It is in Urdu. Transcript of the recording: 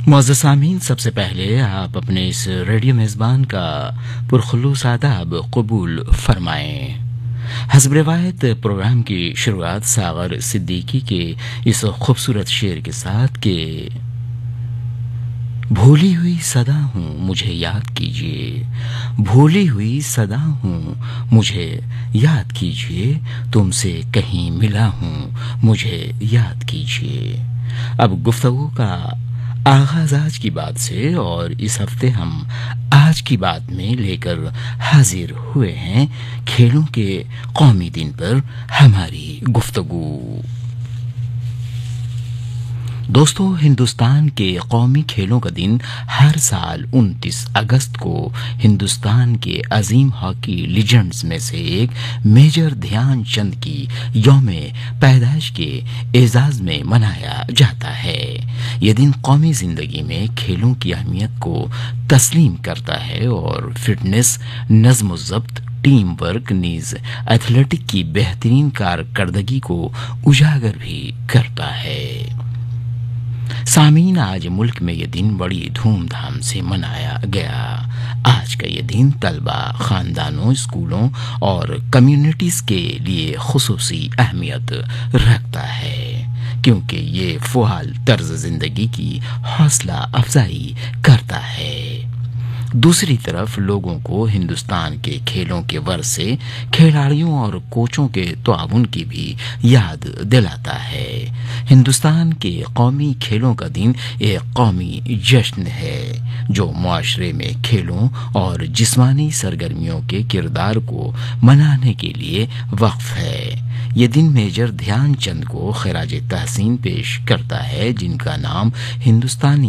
معزز سامعین، سب سے پہلے آپ اپنے اس ریڈیو میزبان کا پرخلوص آداب قبول فرمائیں۔ حسب روایت پروگرام کی شروعات ساغر صدیقی کے اس خوبصورت شعر کے ساتھ کہ بھولی ہوئی صدا ہوں مجھے یاد کیجیے، بھولی ہوئی صدا ہوں مجھے یاد کیجیے، تم سے کہیں ملا ہوں مجھے یاد کیجیے۔ اب گفتگو کا آغاز آج کی بات سے، اور اس ہفتے ہم آج کی بات میں لے کر حاضر ہوئے ہیں کھیلوں کے قومی دن پر ہماری گفتگو۔ دوستو، ہندوستان کے قومی کھیلوں کا دن ہر سال 29 اگست کو ہندوستان کے عظیم ہاکی لیجنڈز میں سے ایک میجر دھیان چند کی یوم پیدائش کے اعزاز میں منایا جاتا ہے۔ یہ دن قومی زندگی میں کھیلوں کی اہمیت کو تسلیم کرتا ہے اور فٹنس، نظم و ضبط، ٹیم ورک نیز ایتھلیٹک کی بہترین کارکردگی کو اجاگر بھی کرتا ہے۔ سامعین، آج ملک میں یہ دن بڑی دھوم دھام سے منایا گیا۔ آج کا یہ دن طلبہ، خاندانوں، اسکولوں اور کمیونٹیز کے لیے خصوصی اہمیت رکھتا ہے، کیونکہ یہ فعال طرز زندگی کی حوصلہ افزائی کرتا ہے۔ دوسری طرف لوگوں کو ہندوستان کے کھیلوں کے ورثے، کھلاڑیوں اور کوچوں کے تعاون کی بھی یاد دلاتا ہے۔ ہندوستان کے قومی کھیلوں کا دن ایک قومی جشن ہے جو معاشرے میں کھیلوں اور جسمانی سرگرمیوں کے کردار کو منانے کے لیے وقف ہے۔ یہ دن میجر دھیان چند کو خراج تحسین پیش کرتا ہے، جن کا نام ہندوستانی